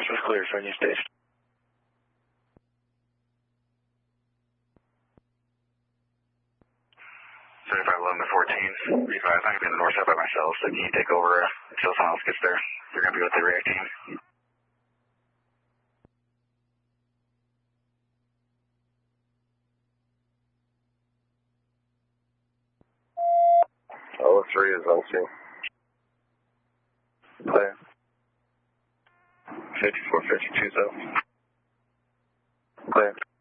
Northwest is clear for Union Station. 3511 to 14. Revive, I'm going to be in the north side by myself, so can you take over until someone else gets there? You're going to be with the rear team. Oh, 3 is on scene. Clear. 5452 south. Clear.